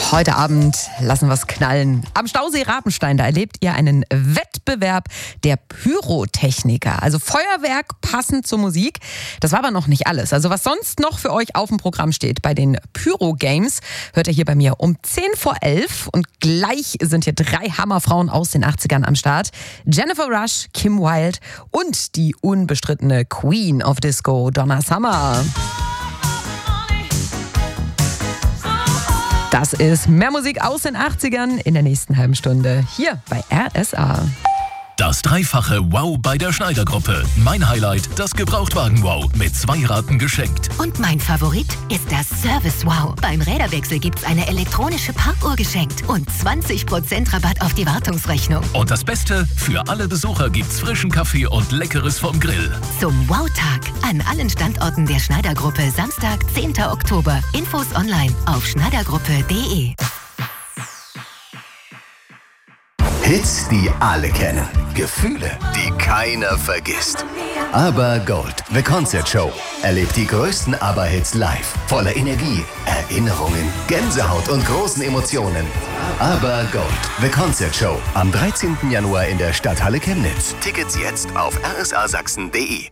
Heute Abend lassen wir es knallen. Am Stausee Rabenstein, da erlebt ihr einen Wettbewerb der Pyrotechniker. Also Feuerwerk passend zur Musik. Das war aber noch nicht alles. Also was sonst noch für euch auf dem Programm steht bei den Pyro-Games, hört ihr hier bei mir um 10:11. Und gleich sind hier 3 Hammerfrauen aus den 80ern am Start. Jennifer Rush, Kim Wilde und die unbestrittene Queen of Disco, Donna Summer. Das ist mehr Musik aus den 80ern in der nächsten halben Stunde hier bei RSA. Das dreifache Wow bei der Schneider-Gruppe. Mein Highlight, das Gebrauchtwagen-Wow mit 2 Raten geschenkt. Und mein Favorit ist das Service-Wow. Beim Räderwechsel gibt's eine elektronische Parkuhr geschenkt und 20% Rabatt auf die Wartungsrechnung. Und das Beste, für alle Besucher gibt's frischen Kaffee und Leckeres vom Grill. Zum Wow-Tag an allen Standorten der Schneider-Gruppe Samstag, 10. Oktober. Infos online auf schneidergruppe.de. Hits, die alle kennen. Gefühle, die keiner vergisst. Aber Gold, The Concert Show. Erlebt die größten ABBA-Hits live. Voller Energie, Erinnerungen, Gänsehaut und großen Emotionen. Aber Gold, The Concert Show. Am 13. Januar in der Stadthalle Chemnitz. Tickets jetzt auf rsasachsen.de.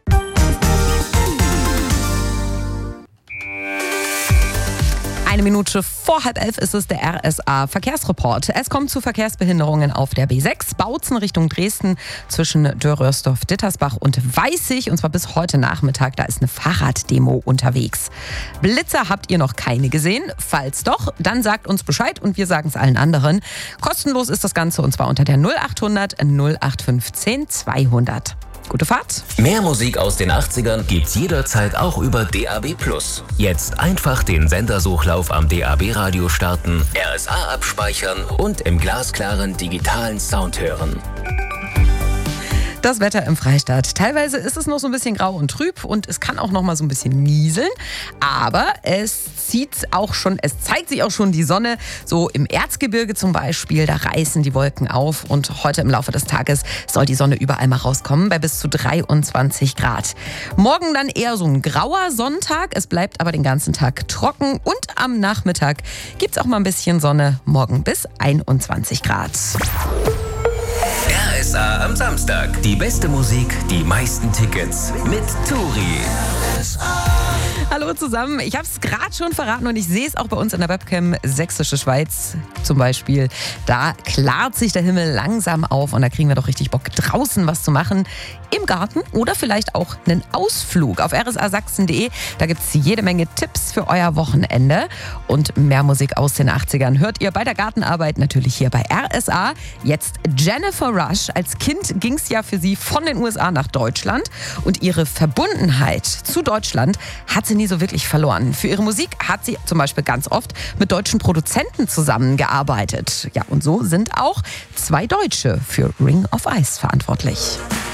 Eine Minute vor 10:30 ist es, der RSA-Verkehrsreport. Es kommt zu Verkehrsbehinderungen auf der B6, Bautzen Richtung Dresden zwischen Dörrörsdorf-Dittersbach und Weißig. Und zwar bis heute Nachmittag, da ist eine Fahrraddemo unterwegs. Blitzer habt ihr noch keine gesehen? Falls doch, dann sagt uns Bescheid und wir sagen es allen anderen. Kostenlos ist das Ganze und zwar unter der 0800 0815 200. Gute Fahrt. Mehr Musik aus den 80ern gibt's jederzeit auch über DAB+. Jetzt einfach den Sendersuchlauf am DAB-Radio starten, RSA abspeichern und im glasklaren digitalen Sound hören. Das Wetter im Freistaat. Teilweise ist es noch so ein bisschen grau und trüb und es kann auch noch mal so ein bisschen nieseln. Aber es zeigt sich auch schon die Sonne. So im Erzgebirge zum Beispiel, da reißen die Wolken auf. Und heute im Laufe des Tages soll die Sonne überall mal rauskommen bei bis zu 23 Grad. Morgen dann eher so ein grauer Sonntag. Es bleibt aber den ganzen Tag trocken. Und am Nachmittag gibt es auch mal ein bisschen Sonne. Morgen bis 21 Grad. RSA am Samstag. Die beste Musik, die meisten Tickets mit Turi. Hallo zusammen, ich habe es gerade schon verraten und ich sehe es auch bei uns in der Webcam Sächsische Schweiz zum Beispiel. Da klart sich der Himmel langsam auf und da kriegen wir doch richtig Bock, draußen was zu machen. Im Garten oder vielleicht auch einen Ausflug. Auf rsasachsen.de, da gibt es jede Menge Tipps für euer Wochenende. Und mehr Musik aus den 80ern hört ihr bei der Gartenarbeit natürlich hier bei RSA. Jetzt Jennifer Rush. Als Kind ging es ja für sie von den USA nach Deutschland. Und ihre Verbundenheit zu Deutschland hat sie nie so wirklich verloren. Für ihre Musik hat sie zum Beispiel ganz oft mit deutschen Produzenten zusammengearbeitet. Ja, und so sind auch 2 Deutsche für Ring of Ice verantwortlich.